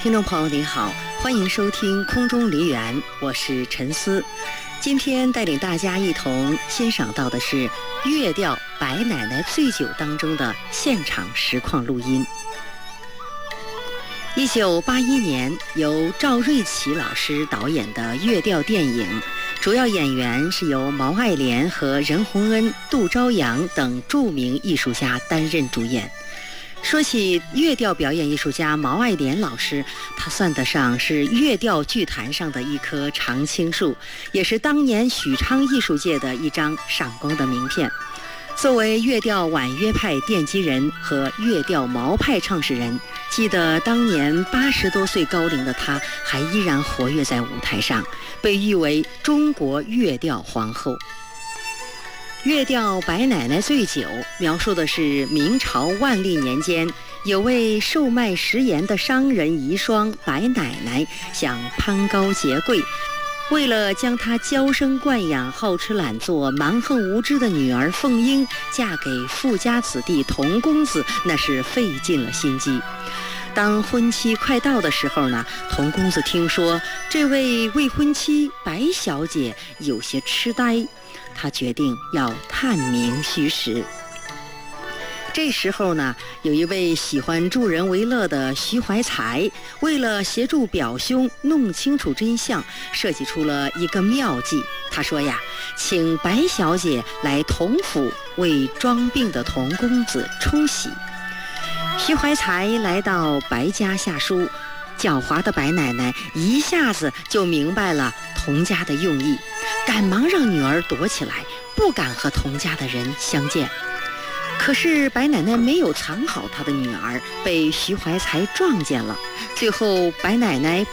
听众朋友您好，欢迎收听空中梨园，我是陈思。今天带领大家一同欣赏到的是乐调《白奶奶醉酒》当中的现场实况录音。1981年由赵瑞琪老师导演的乐调电影，主要演员是由毛爱莲和任洪恩、杜朝阳等著名艺术家担任主演。说起乐调表演艺术家毛爱莲老师，他算得上是乐调剧坛上的一棵常青树，也是当年许昌艺术界的一张闪光的名片。作为乐调婉约派奠基人和乐调毛派创始人，记得当年80多岁高龄的他还依然活跃在舞台上，被誉为中国乐调皇后。乐调《白奶奶醉酒》描述的是明朝万历年间，有位售卖食盐的商人遗孀白奶奶想攀高结贵，为了将她娇生惯养、好吃懒做、蛮横无知的女儿凤英嫁给富家子弟童公子，那是费尽了心机。当婚期快到的时候呢，童公子听说这位未婚妻白小姐有些痴呆，他决定要探明虚实。这时候呢，有一位喜欢助人为乐的徐怀才，为了协助表兄弄清楚真相，设计出了一个妙计。他说呀，请白小姐来童府为装病的童公子冲喜。徐怀才来到白家下书，狡猾的白奶奶一下子就明白了童家的用意，赶忙让女儿躲起来，不敢和童家的人相见。可是白奶奶没有藏好她的女儿，被徐怀才撞见了。最后白奶奶